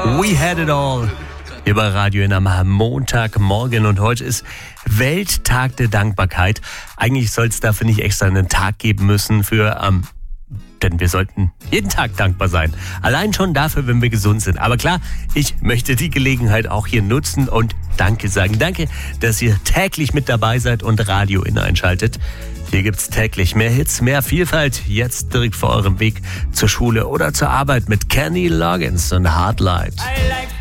We Had It All über Radio in am Montagmorgen und heute ist Welttag der Dankbarkeit. Eigentlich soll es dafür nicht extra einen Tag geben müssen denn wir sollten jeden Tag dankbar sein. Allein schon dafür, wenn wir gesund sind. Aber klar, ich möchte die Gelegenheit auch hier nutzen und Danke sagen. Danke, dass ihr täglich mit dabei seid und Radio in einschaltet. Hier gibt's täglich mehr Hits, mehr Vielfalt. Jetzt direkt vor eurem Weg zur Schule oder zur Arbeit mit Kenny Loggins und Hard Light.